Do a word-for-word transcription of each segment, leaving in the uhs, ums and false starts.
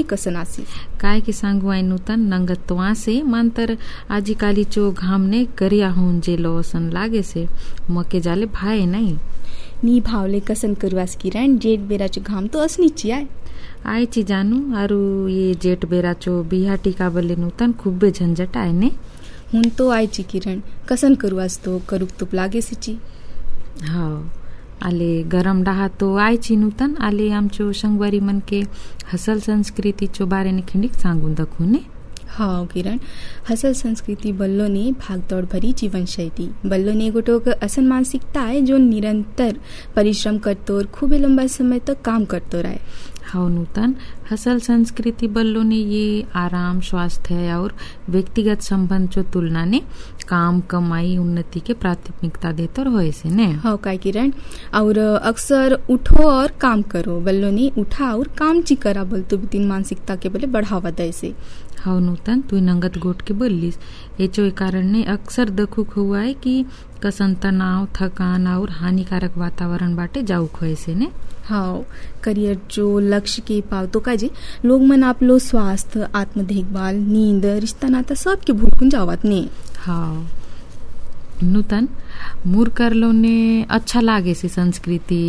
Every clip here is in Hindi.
तुई कसन आसी काय की सांगू आई नूतन नंगतवा से मांतर आजिकाली चो घामने करिया होऊन जे लोसन लागे से मके जाले भाई नहीं नी भावले कसन करवास किरण जेठ बेराचो घाम तो असनीची आय आयची जानू आरू ये जेठ बेराचो बिहा टीका बले नूतन खूबे झंझट आय ने हुन तो आयची किरण कसन करवास तो करुक तुप लागे सिची हाँ आले गरम डहा तो आयची नूतन आले आमचो संगवारी मन के हसल संस्कृती चो बारे ने खिंडिक सांगून दखू ने हाँ किरण हसल संस्कृति बल्लो ने भागदौड़ भरी जीवन शैली बल्लो ने गोटोक असन मानसिकता है जो निरंतर परिश्रम करतो और खूब लंबा समय तक काम करतो रहे हाँ नूतन हसल संस्कृति बल्लो ने ये आराम स्वास्थ्य और व्यक्तिगत संबंध चो तुलना ने काम कमाई उन्नति के प्राथमिकता देते होए से ने हाँ काय किरण और अक्सर उठो और काम करो बल्लो ने उठा और काम ची करा बोल तो तीन मानसिकता के बोले बढ़ावा दे से हाँ नूतन तू नंगत गोट के बोलिस ये चो कारण ने अक्सर दखुक हुआ है कि कसन तनाव थकान और हानिकारक वातावरण बाटे जाऊ खोए से ने हाँ करियर जो लक्ष्य के पाव तो काजे लोग मन आप लो स्वास्थ्य आत्म देखभाल नींद रिश्ता नाता सब के भूखुन जावत ने हाँ नूतन मूर कर लो ने अच्छा लागे से संस्कृति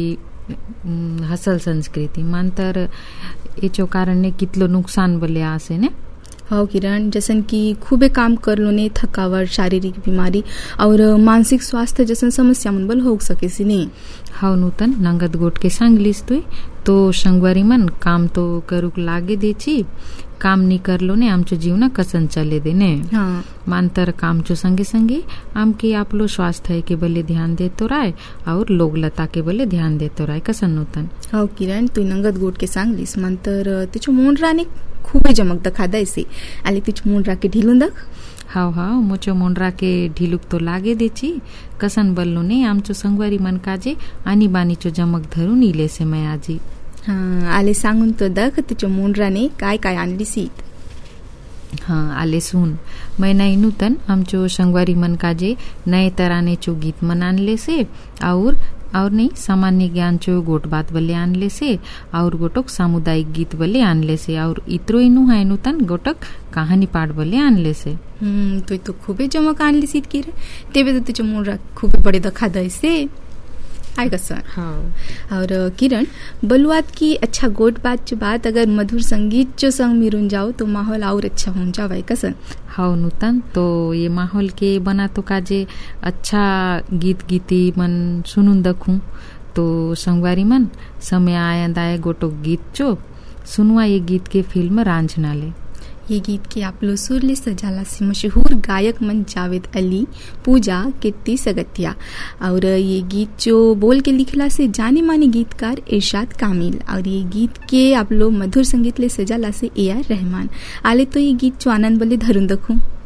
हसल संस्कृति मानतर ये चो कारण ने कितलो नुकसान बोले आसे ने हाँ किरण जैसन कि खूबे काम कर लो ने थकावट शारीरिक बीमारी और मानसिक स्वास्थ्य जैसन समस्या मन बल हो सके सी ने हाँ नूतन नंगत गोट के सांगलिस तुई तो संगवारी मन काम तो करुक लागे देची काम नहीं कर लो ने आमचो जीवना कसन चले दे ने हाँ मानतर काम चो संगे संगे आम के आप लो स्वास्थ्य के बले ध्यान दे तो राय और लोग लता के बले ध्यान दे तो राय कसन नूतन हाँ किरण तू नंगत गोट के सांगलिस मानतर तिचो मोंडरा ने खूबे जमक दखा दे आले तिच मोंडरा के ढिलून दख हाव हाव मोचो मोंडरा के ढिलुक तो लागे देची कसन बल्लो ने आमचो संगवारी मन काजे आनी बानी चो जमक धरू नीले से मैं आजी हाँ आले सांगून तो दख तिचो मोंडरा ने काय काय आणली सीत हाँ आले सुन मैं नई नूतन आमचो संगवारी मन काजे नए तराने चो गीत मन आणले से और और नहीं सामान्य ज्ञान चो गोट बात बल्ले आणले से और गोटोक सामुदायिक गीत बल्ले आणले से और इत्रो इनु है नूतन गोटक कहानी पाठ बल्ले आणले से हम्म तो तो खूबे जमक आणली सीत की रे तेबे तो तिचो मोंडरा खूबे बड़े दखा दे से आय कसन हाँ और किरण बलुआत की अच्छा गोट बात जो बात अगर मधुर संगीत जो संग मिरुन जाओ तो माहौल और अच्छा हो जावे कसन हाँ नूतन तो ये माहौल के बना तो काजे अच्छा गीत गीती मन सुनुन दखूं तो संगवारी मन समय आया दाए गोटो गीत चो सुनुआ ये गीत के फिल्म रांझना ले ये गीत के आप लो सुरली सजाला से मशहूर गायक मन जावेद अली पूजा कीर्ति सगतिया और ये गीत जो बोल के लिखला से जाने माने गीतकार इरशाद कामिल और ये गीत के आप लो मधुर संगीत ले सजाला से ए आर रहमान आले तो ये गीत जो आनंद बले धरुन दखूं